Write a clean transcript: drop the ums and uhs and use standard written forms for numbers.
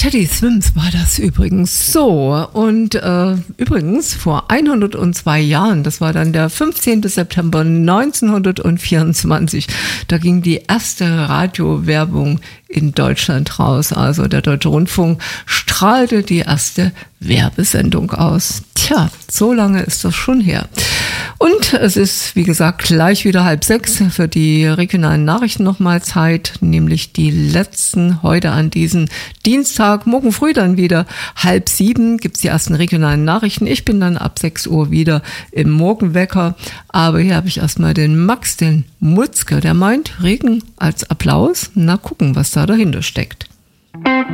Teddy Swims war das übrigens so. Und übrigens vor 102 Jahren, das war dann der 15. September 1924, da ging die erste Radiowerbung in Deutschland raus. Also der Deutsche Rundfunk strahlte die erste Werbesendung aus. Tja, so lange ist das schon her. Und es ist, wie gesagt, gleich wieder 5:30 für die regionalen Nachrichten nochmal Zeit, nämlich die letzten heute an diesem Dienstag. Morgen früh dann wieder 6:30 gibt's die ersten regionalen Nachrichten. Ich bin dann ab 6 Uhr wieder im Morgenwecker. Aber hier habe ich erstmal den Max, den Mutzke, der meint Regen als Applaus. Na gucken, was da dahinter steckt.